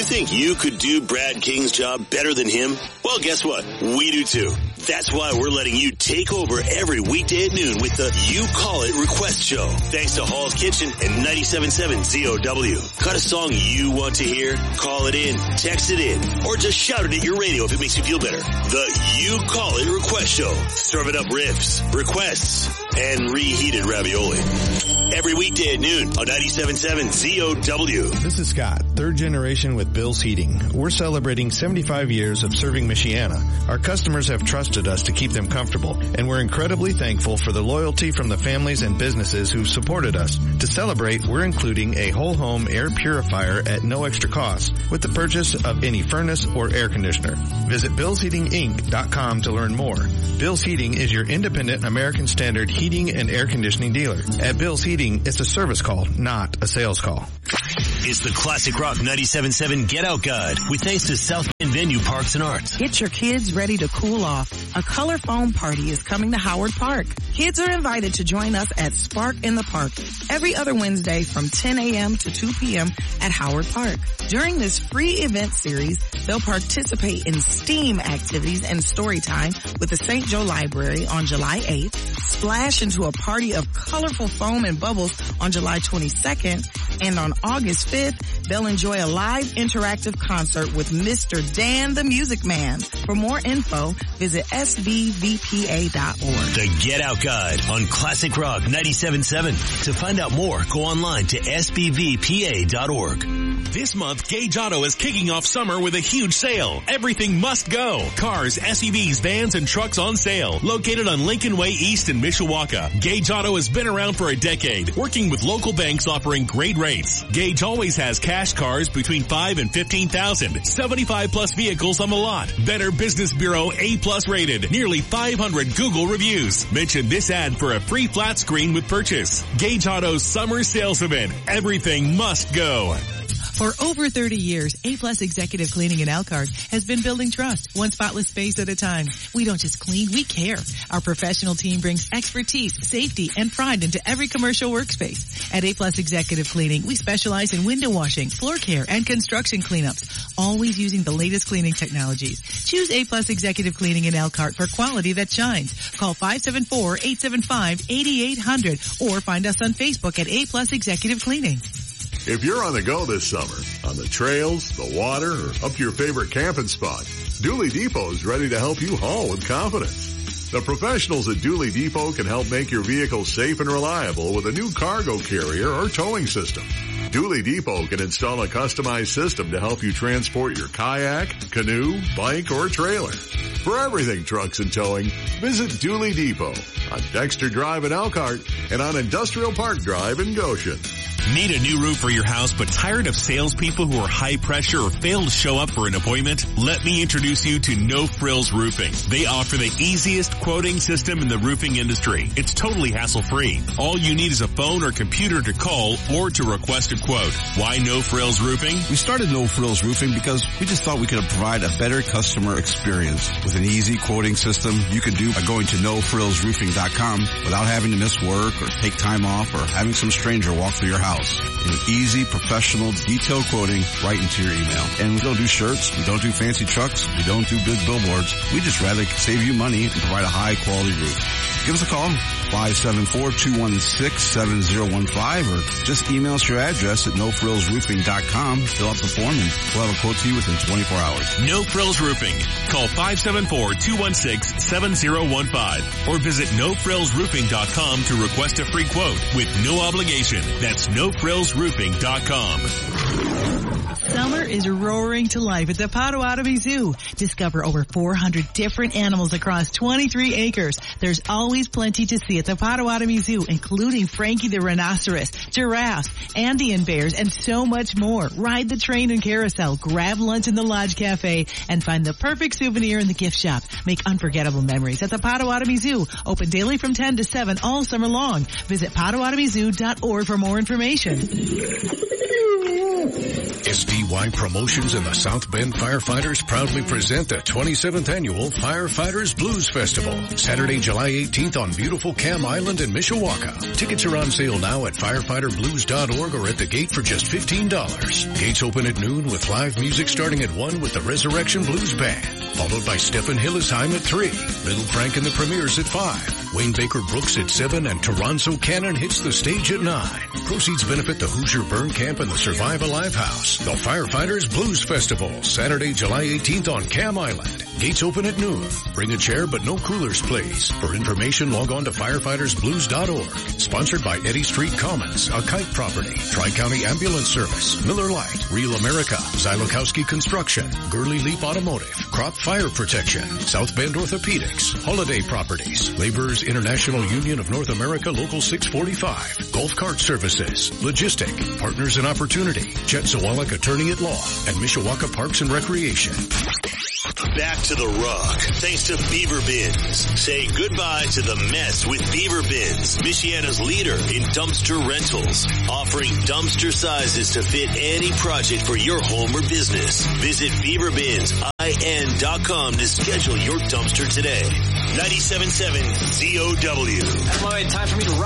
You think you could do Brad King's job better than him? Well, guess what? We do too. That's why we're letting you take over every weekday at noon with the You Call It Request Show. Thanks to Hall's Kitchen and 97.7 ZOW. Got a song you want to hear? Call it in, text it in, or just shout it at your radio if it makes you feel better. The You Call It Request Show. Serving up riffs, requests, and reheated ravioli. Every weekday at noon on 97.7 ZOW. This is Scott, third generation with Bill's Heating. We're celebrating 75 years of serving Michiana. Our customers have trusted us to keep them comfortable, and we're incredibly thankful for the loyalty from the families and businesses who've supported us. To celebrate, we're including a whole home air purifier at no extra cost with the purchase of any furnace or air conditioner. Visit BillsHeatingInc.com to learn more. Bill's Heating is your independent American Standard heating and air conditioning dealer. At Bill's Heating, it's a service call, not a sales call. It's the Classic Rock 97.7 Get Out Guide with thanks to South Bend Venue Parks and Arts. Get your kids ready to cool off. A color foam party is coming to Howard Park. Kids are invited to join us at Spark in the Park every other Wednesday from 10 a.m. to 2 p.m. at Howard Park. During this free event series, they'll participate in STEAM activities and story time with the St. Joe Library on July 8th, splash into a party of colorful foam and bubbles on July 22nd, and on August 5th, they'll enjoy a live interactive concert with Mr. Dan the Music Man. For more info, visit sbvpa.org. The Get Out Guide on Classic Rock 97.7. To find out more, go online to sbvpa.org. This month, Gage Auto is kicking off summer with a huge sale. Everything must go. Cars, SUVs, vans, and trucks on sale. Located on Lincoln Way East in Mishawaka, Gage Auto has been around for a decade, working with local banks offering great rates. Gage always has cash cars between $5,000 and $15,000. 75 plus vehicles on the lot. Better Business Bureau A+ rated. Nearly 500 Google reviews. Mention this ad for a free flat screen with purchase. Gage Auto's summer sales event. Everything must go. For over 30 years, A-Plus Executive Cleaning in Elkhart has been building trust, one spotless space at a time. We don't just clean, we care. Our professional team brings expertise, safety, and pride into every commercial workspace. At A-Plus Executive Cleaning, we specialize in window washing, floor care, and construction cleanups, always using the latest cleaning technologies. Choose A-Plus Executive Cleaning in Elkhart for quality that shines. Call 574-875-8800 or find us on Facebook at A-Plus Executive Cleaning. If you're on the go this summer, on the trails, the water, or up to your favorite camping spot, Dooley Depot is ready to help you haul with confidence. The professionals at Dooley Depot can help make your vehicle safe and reliable with a new cargo carrier or towing system. Dooley Depot can install a customized system to help you transport your kayak, canoe, bike, or trailer. For everything trucks and towing, visit Dooley Depot on Dexter Drive in Elkhart and on Industrial Park Drive in Goshen. Need a new roof for your house but tired of salespeople who are high pressure or fail to show up for an appointment? Let me introduce you to No Frills Roofing. They offer the easiest quoting system in the roofing industry. It's totally hassle-free. All you need is a phone or computer to call or to request a quote. Why No Frills Roofing? We started No Frills Roofing because we just thought we could provide a better customer experience. With an easy quoting system you can do by going to NoFrillsRoofing.com without having to miss work or take time off or having some stranger walk through your house. An easy, professional, detailed quoting right into your email. And we don't do shirts, we don't do fancy trucks, we don't do big billboards. We just rather save you money and provide a high-quality roof. Give us a call, 574-216-7015, or just email us your address at NoFrillsRoofing.com. Fill out the form and we'll have a quote to you within 24 hours. No Frills Roofing. Call 574-216-7015 or visit NoFrillsRoofing.com to request a free quote with no obligation. That's NoFrillsRoofing.com. Summer is roaring to life at the Potawatomi Zoo. Discover over 400 different animals across 23 acres. There's always plenty to see at the Potawatomi Zoo, including Frankie the rhinoceros, giraffes, Andean bears, and so much more. Ride the train and carousel, grab lunch in the Lodge Cafe, and find the perfect souvenir in the gift shop. Make unforgettable memories at the Potawatomi Zoo. Open daily from 10 to 7 all summer long. Visit PotawatomiZoo.org for more information. SDY Promotions and the South Bend Firefighters proudly present the 27th Annual Firefighters Blues Festival, Saturday, July 18th on beautiful Cam Island in Mishawaka. Tickets are on sale now at firefighterblues.org or at the gate for just $15. Gates open at noon with live music starting at 1 with the Resurrection Blues Band, followed by Stephen Hillesheim at 3, Little Frank and the Premiers at 5, Wayne Baker Brooks at 7, and Toronzo Cannon hits the stage at 9. Proceeds benefit the Hoosier Burn Camp and the Survive Alive House. The Firefighters Blues Festival, Saturday, July 18th on Cam Island. Gates open at noon. Bring a chair but no coolers, please. For information, log on to firefightersblues.org. Sponsored by Eddy Street Commons, a kite property, Tri-County Ambulance Service, Miller Lite, Real America, Zylokowski Construction, Gurley Leap Automotive, Crop Fire Protection, South Bend Orthopedics, Holiday Properties, Laborers International Union of North America Local 645, Golf Cart Services, Logistic, Partners in Opportunity, Chet Zawalek Attorney at Law, and Mishawaka Parks and Recreation. Back to the Rock, thanks to Beaver Bins. Say goodbye to the mess with Beaver Bins, Michiana's leader in dumpster rentals, offering dumpster sizes to fit any project for your home or business. Visit BeaverBinsIN.com to schedule your dumpster today. 97.7 ZOW. Time for me to